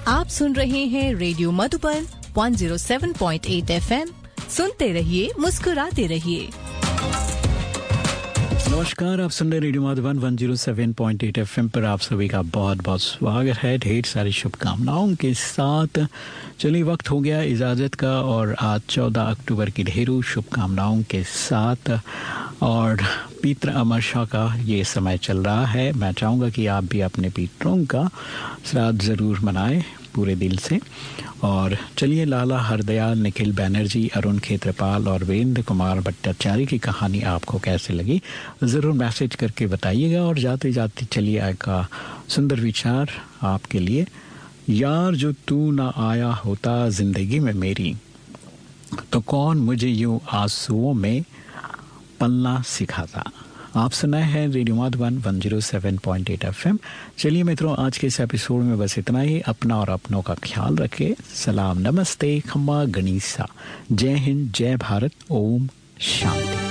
आप सुन रहे हैं रेडियो मधुबन 107.8 FM। सुनते रहिए, मुस्कुराते रहिए। नमस्कार, आप सुन रहे रेडियो मधुबन 107.8 FM पर आप सभी का बहुत बहुत स्वागत है। ढेर सारी शुभकामनाओं के साथ चलिए वक्त हो गया इजाज़त का, और आज 14 अक्टूबर की ढेरों शुभकामनाओं के साथ और पितृ अमावस्या का ये समय चल रहा है। मैं चाहूँगा कि आप भी अपने पितरों का श्राद्ध ज़रूर मनाएं पूरे दिल से। और चलिए लाला हरदयाल, निखिल बैनर्जी, अरुण खेत्रपाल और वीरेंद्र कुमार भट्टाचार्य की कहानी आपको कैसे लगी ज़रूर मैसेज करके बताइएगा। और जाते जाते चलिए एक सुंदर विचार आपके लिए। यार जो तू ना आया होता ज़िंदगी में मेरी, तो कौन मुझे यूँ आंसुओं में पलना सिखाता। आप सुनाए हैं रेडियो मधुबन 107.8 FM। चलिए मित्रों, आज के इस एपिसोड में बस इतना ही। अपना और अपनों का ख्याल रखें। सलाम, नमस्ते, खम्मा गणिसा, जय हिंद, जय भारत, ओम शांति।